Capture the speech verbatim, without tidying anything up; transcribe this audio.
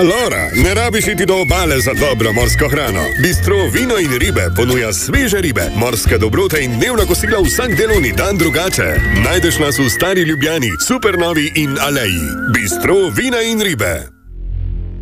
Alora, ne rabiš iti do obale za dobro morsko hrano. Bistro Vino in ribe ponuja sveže ribe, morske dobrote in dnevna kosila vsak delovni dan drugače. Najdeš nas v Stari Ljubljani, Supernovi in Aleji. Bistro Vina in ribe.